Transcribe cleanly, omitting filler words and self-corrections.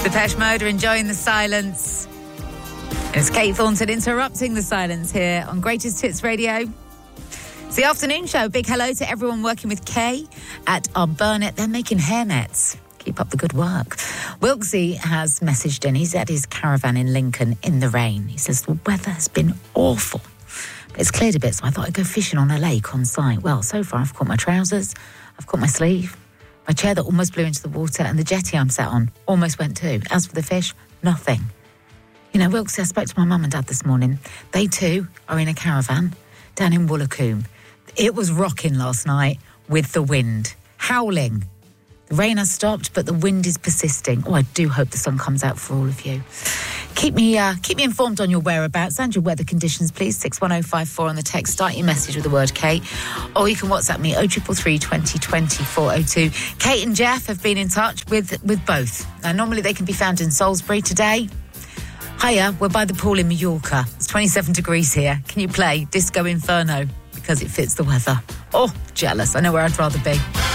Depeche Mode are enjoying the silence. It's Kate Thornton interrupting the silence here on Greatest Hits Radio. It's the afternoon show. Big hello to everyone working with Kay at our Burnett. They're making hairnets. Keep up the good work. Wilksy has messaged in. He's at his caravan in Lincoln in the rain. He says the weather has been awful. But it's cleared a bit, so I thought I'd go fishing on a lake on site. Well, so far I've caught my trousers, I've caught my sleeve, my chair that almost blew into the water, and the jetty I'm sat on almost went too. As for the fish, nothing. You know, Wilkes, I spoke to my mum and dad this morning. They too are in a caravan down in Woolacombe. It was rocking last night with the wind, howling. The rain has stopped, but the wind is persisting. Oh, I do hope the sun comes out for all of you. Keep me informed on your whereabouts and your weather conditions, please. 61054 on the text. Start your message with the word Kate. Or you can WhatsApp me 0333 20 20 402. Kate and Jeff have been in touch with both. Now, normally they can be found in Salisbury. Today, hiya, we're by the pool in Mallorca. It's 27 degrees here. Can you play Disco Inferno? Because it fits the weather. Oh, jealous. I know where I'd rather be.